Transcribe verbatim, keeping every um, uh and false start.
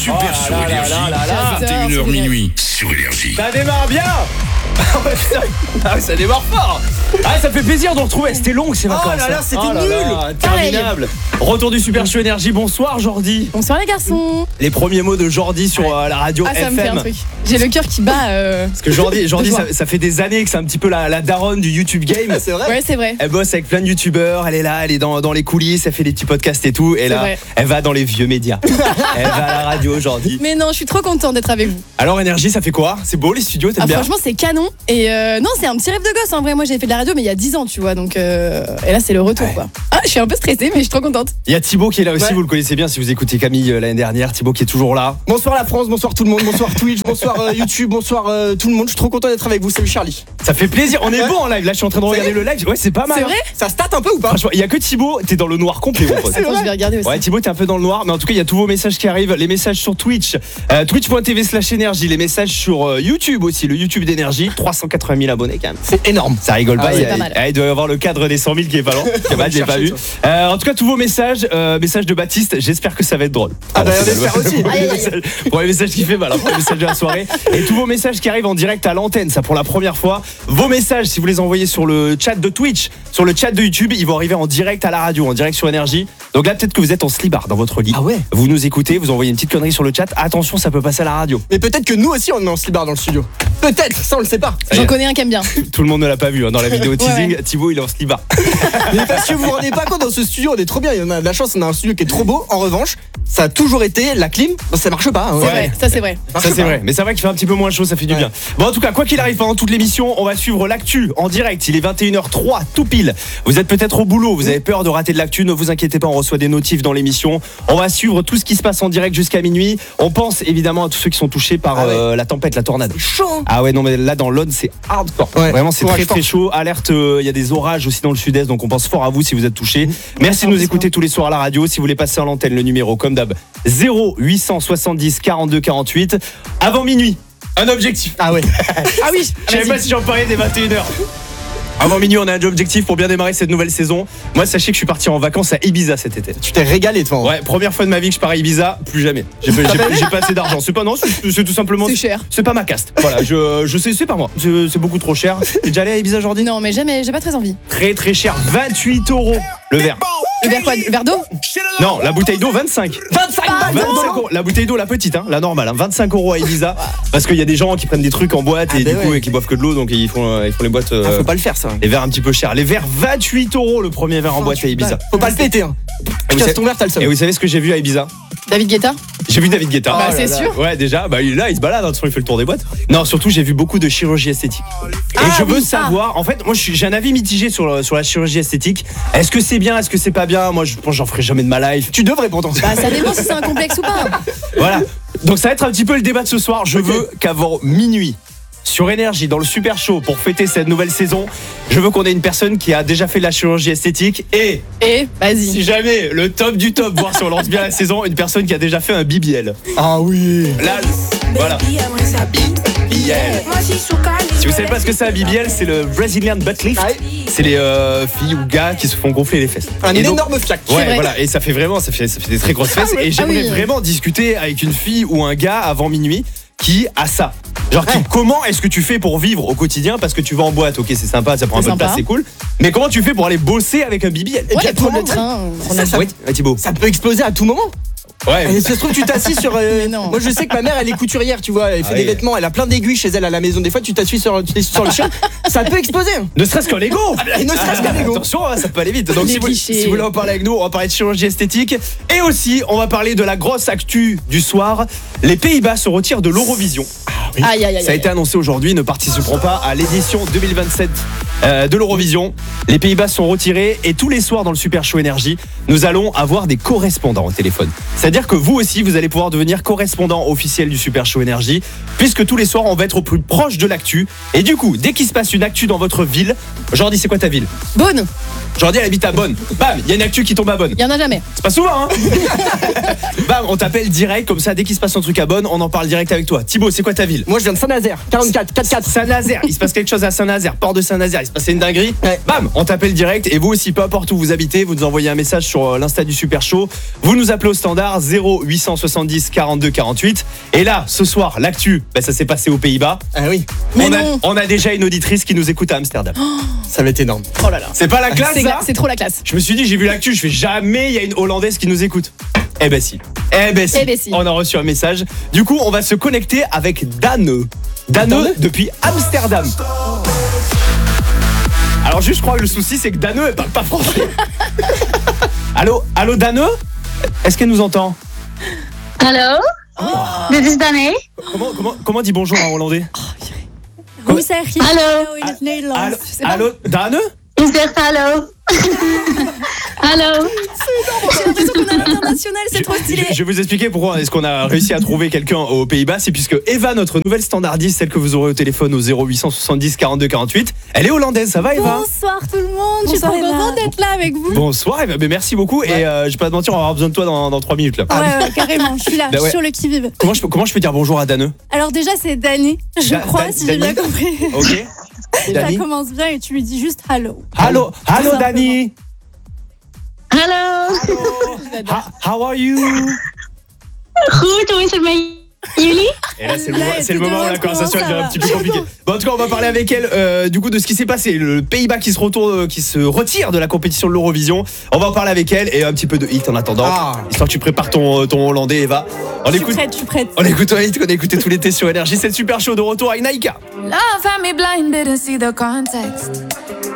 Super Oh Show là là Énergie, là là là. vingt et une heures minuit sur Énergie. Ça démarre bien. Ah ouais, ça démarre fort. Ah, ça fait plaisir de retrouver. C'était long ces vacances. Oh là là, c'était Oh là nul. là, interminable. Retour du Super Show Énergie. Bonsoir Jordi. Bonsoir les garçons. Les premiers mots de Jordi sur euh, la radio Ah, ça F me fait un M. truc. J'ai le cœur qui bat. Euh... Parce que Jordi, Jordi de ça, joie. ça fait des années que c'est un petit peu la, la daronne du YouTube game. C'est vrai. Ouais, c'est vrai. Elle bosse avec plein de youtubeurs, elle est là, elle est dans, dans les coulisses, elle fait des petits podcasts et tout. Et C'est là, vrai. elle va dans les vieux médias. Elle va à la radio aujourd'hui. Mais non, je suis trop contente d'être avec vous. Alors Énergie, ça fait quoi? C'est beau les studios, t'aimes Ah, bien? franchement, c'est canon. Et euh, non, c'est un petit rêve de gosse en vrai. Moi, j'ai fait de la radio, mais il y a dix ans, tu vois. Donc, euh, et là, c'est le retour, Ouais. quoi. Ah, je suis un peu stressée, mais je suis trop contente. Il y a Thibaut qui est là aussi, Ouais. vous le connaissez bien si vous écoutez Camille euh, l'année dernière. Thibaut qui est toujours là. Bonsoir la France, bonsoir tout le monde, bonsoir Twitch, bonsoir euh, YouTube, bonsoir euh, tout le monde. Je suis trop content d'être avec vous. Salut Charlie. Ça fait plaisir, on est Ouais. bon en live. Là, je suis en train de Ça y regarder est le live. Ouais, c'est pas mal. C'est hein. vrai. Ça stat un peu ou pas? Franchement, il y a que Thibaut, t'es dans le noir complet, mon pote. Attends, je vais regarder aussi. Ouais, Thibaut, t'es un peu dans le noir, mais en tout cas, il y a tous vos messages qui arrivent. Les messages sur Twitch, euh, twitch point t v slash énergie. Les messages sur euh, YouTube aussi, le YouTube d'énergie. trois cent quatre-vingt mille abonnés quand même. C'est énorme. Ça rigole Ah pas, ouais, il, y c'est a- pas mal. ah, il doit y avoir le cadre des cent mille qui est pas loin. C'est pas mal, j'ai pas chercher, vu. toi. Euh, en tout cas, tous vos messages, euh, message de Baptiste, j'espère que ça va être drôle. Ah bah, Alors, on c'est espère le- aussi. Premier Aïe, aïe, aïe. message- Premier message qui fait mal, hein, premier message de la soirée. Et tous vos messages qui arrivent en direct à l'antenne, ça pour la première fois. Vos messages, si vous les envoyez sur le chat de Twitch, sur le chat de YouTube, ils vont arriver en direct à la radio, en direct sur Énergie. Donc là, peut-être que vous êtes en slibard dans votre lit. Ah ouais. Vous nous écoutez, vous envoyez une petite connerie sur le chat. Attention, ça peut passer à la radio. Mais peut-être que nous aussi on est en slibard dans le studio. Peut-être, ça on le sait pas. Ça y J'en est. connais un qui aime bien. Tout le monde ne l'a pas vu hein, dans la vidéo teasing. Ouais, Thibaut, il est en slibard. Mais parce que vous vous rendez pas compte, dans ce studio on est trop bien. On a de la chance, on a un studio qui est trop beau. En revanche, ça a toujours été la clim. Bah, ça marche pas. hein. C'est Ouais. vrai, ça c'est vrai. marche Ça c'est pas. vrai, mais c'est vrai qu'il fait un petit peu moins chaud, ça fait du Ouais. bien. Bon en tout cas, quoi qu'il arrive pendant toute l'émission, on va suivre l'actu en direct. Il est vingt et une heures zéro trois, tout pile. Vous êtes peut-être au boulot, vous avez peur de rater de l'actu, ne vous inquiétez pas, on reçoit des notifs dans l'émission. On va suivre tout ce qui se passe en direct jusqu'à minuit. On pense évidemment à tous ceux qui sont touchés par Ah ouais. euh, la tempête, la tornade. Chaud. hein. Ah ouais non mais là dans l'Aude c'est hardcore. Ouais. Vraiment c'est Courage très très chaud. Alerte, euh, il y a des orages aussi dans le sud-est, donc on pense fort à vous si vous êtes touchés. Merci de nous écouter tous les soirs à la radio. Si vous voulez passer à l'antenne, le numéro comme d'hab zéro huit cent soixante-dix quarante-deux quarante-huit. Avant minuit, un objectif. Ah ouais. Ah oui. Je savais vas-y. pas si j'en parlais des vingt et une heures. Avant minuit, on a un objectif pour bien démarrer cette nouvelle saison. Moi, sachez que je suis parti en vacances à Ibiza cet été. Tu t'es régalé toi. hein. Ouais, première fois de ma vie que je pars à Ibiza, plus jamais. J'ai pas, j'ai- j'ai pas assez d'argent. C'est pas non, c'est c'est tout simplement. C'est cher. C'est pas ma caste. Voilà, je, je sais, c'est pas moi. C'est c'est beaucoup trop cher. T'es déjà allé à Ibiza, Jordi? Non, mais jamais, j'ai pas très envie. Très très cher, vingt-huit euros le verre. Le verre quoi? Le verre d'eau? Non, la bouteille d'eau vingt-cinq. vingt-cinq balles. vingt-cinq euros. La bouteille d'eau, la petite, hein, la normale, hein, vingt-cinq euros à Ibiza. Parce qu'il y a des gens qui prennent des trucs en boîte et Ah, bah du coup ouais. et qui boivent que de l'eau, donc ils font, euh, ils font les boîtes. euh, Ah, faut pas le faire ça. Les verres un petit peu chers. Les verres vingt-huit euros le premier verre en boîte à Ibiza. Faut pas le péter. Hein. Et Tu vous, casses savez, ton verre, t'as le seum. et vous savez ce que j'ai vu à Ibiza? David Guetta? J'ai vu David Guetta. Bah, Oh là c'est là. sûr. Ouais, déjà, bah il est là, il se balade, hein, de toute façon, il fait le tour des boîtes. Non, surtout, j'ai vu beaucoup de chirurgie esthétique. Et Ah, je veux oui, savoir, en fait, moi je suis- j'ai un avis mitigé sur, le- sur la chirurgie esthétique. Est-ce que c'est bien, est-ce que c'est pas bien? Moi je pense que j'en ferai jamais de ma life. Tu devrais pourtant. Bah, ça dépend si c'est un complexe ou pas. Voilà. Donc ça va être un petit peu le débat de ce soir. Je veux qu'avant minuit, sur Énergie, dans le Super Show, pour fêter cette nouvelle saison, je veux qu'on ait une personne qui a déjà fait de la chirurgie esthétique et, Et, vas-y. si jamais, le top du top, voir si on lance bien la saison, une personne qui a déjà fait un B B L. Ah oui. Là, voilà. B B L. Si vous savez pas ce que c'est un B B L, c'est le Brazilian Butt Lift. Ouais. C'est les euh, filles ou gars qui se font gonfler les fesses. Un Et donc- énorme fiac. Ouais, vrai. voilà, et ça fait vraiment, ça fait, ça fait des très grosses fesses. Et j'aimerais Ah oui. vraiment discuter avec une fille ou un gars avant minuit qui a ça. Genre, qui- Ouais. comment est-ce que tu fais pour vivre au quotidien? Parce que tu vas en boîte, ok, c'est sympa, ça prend un C'est peu de place, sympa. c'est cool. Mais comment tu fais pour aller bosser avec un B B L? Et puis Ouais, à tout prendre le moment, train. euh, prendre ça, l'avion. ça- Oui, ouais, Thibaut. Ça peut exploser à tout moment. Ouais. Et ça se trouve, tu t'assis sur. euh, Mais non. Moi, je sais que ma mère, elle est couturière, tu vois. Elle fait Ah des oui. vêtements, elle a plein d'aiguilles chez elle à la maison. Des fois, tu t'assis sur, tu t'assis sur le chien. Ça peut exploser. Ne serait-ce qu'un Lego. Et ne serait-ce qu'un Lego. Attention, hein, ça peut aller vite. Donc Les si vous, clichés. si vous voulez en parler avec nous, on va parler de chirurgie esthétique. Et aussi, on va parler de la grosse actu du soir. Les Pays-Bas se retirent de l'Eurovision. Aïe, aïe, aïe. Ça a été annoncé aujourd'hui, ne participeront pas à l'édition deux mille vingt-sept euh, de l'Eurovision. Les Pays-Bas sont retirés et tous les soirs dans le Super Show Énergie, nous allons avoir des correspondants au téléphone. C'est-à-dire que vous aussi, vous allez pouvoir devenir correspondant officiel du Super Show Énergie, puisque tous les soirs, on va être au plus proche de l'actu. Et du coup, dès qu'il se passe une actu dans votre ville, Jordi, c'est quoi ta ville? Bonne. Jordi, elle habite à Bonn. Bam, il y a une actu qui tombe à Bonn. Il y en a jamais. C'est pas souvent, hein. Bam, on t'appelle direct, comme ça, dès qu'il se passe un truc à Bonn, on en parle direct avec toi. Thibaut, c'est quoi ta ville? Moi, je viens de Saint-Nazaire. quarante-quatre, quarante-quatre. Saint-Nazaire, il se passe quelque chose à Saint-Nazaire, port de Saint-Nazaire, il il se passait une dinguerie. Ouais. Bam, on t'appelle direct. Et vous aussi, peu importe où vous habitez, vous nous envoyez un message sur euh, l'Insta du Super Show. Vous nous appelez au standard zéro huit cent soixante-dix quarante-deux quarante-huit. Et là, ce soir, l'actu, bah, ça s'est passé aux Pays-Bas. Ah oui, Mais On a, non. on a déjà une auditrice qui nous écoute à Amsterdam. ça va être énorme. Oh là là. C'est pas la classe, C'est ça c'est trop la classe. Je me suis dit, j'ai vu l'actu, je fais jamais, il y a une Hollandaise qui nous écoute. Eh ben si. Eh ben si. Eh ben si. On a reçu un message. Du coup, on va se connecter avec Dane. Dane Dane depuis Amsterdam. Alors juste, je crois que le souci, c'est que Dane, elle parle pas français. Allô, allô Dane? Est-ce qu'elle nous entend? Hallo, dit is Danae. Comment, comment, comment dit bonjour en hollandais? Hoe zeg je Hallo. hallo in het Nederlands? Allô, Je sais pas. allô Dane? Je zegt hallo. Hallo. J'ai l'impression qu'on est à l'international, c'est trop stylé. Je, je vais vous expliquer pourquoi est-ce qu'on a réussi à trouver quelqu'un aux Pays-Bas. C'est puisque Eva, notre nouvelle standardiste, celle que vous aurez au téléphone au zéro huit cent soixante-dix quarante-deux quarante-huit, elle est hollandaise. Ça va, Eva? Bonsoir tout le monde, je suis Bonsoir, trop Eva. contente d'être là avec vous. Bonsoir, Eva. Ben, merci beaucoup. Et euh, je vais pas te mentir, on va avoir besoin de toi dans, dans trois minutes là. Ouais, ouais, carrément, je suis là, Bah ouais. sur le qui-vive. Comment je peux, comment je peux dire bonjour à Dane? Alors déjà, c'est Dani, je Da- crois, Da- si j'ai Dani. bien compris. Ok. Ça Dani. commence bien et tu lui dis juste hello. Allô, allô Tout Dani. Hallo. Ha- How are you? Goed, hoe is het met jullie? Et là, c'est le, Là, moment- c'est le tu moment où la demandes comment conversation ça devient un va. petit peu compliquée. Bon, en tout cas, on va parler avec elle euh, du coup de ce qui s'est passé. Le Pays-Bas qui se retourne, qui se retire de la compétition de l'Eurovision. On va en parler avec elle et un petit peu de hit en attendant. Ah. Histoire que tu prépares ton, ton hollandais, Eva. On Je suis écoute. prête, je suis prête. On écoute un hit qu'on a écouté tout l'été sur Énergie. C'est le Super Show de retour avec Naïka. Love had me blind, didn't see the context.